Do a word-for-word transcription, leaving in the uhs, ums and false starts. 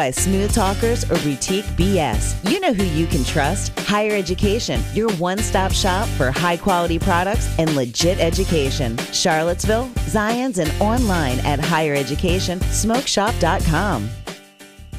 By smooth talkers or boutique B S. You know who you can trust. Higher Education, your one-stop shop for high-quality products and legit education. Charlottesville, Zions, and online at higher education smoke shop dot com.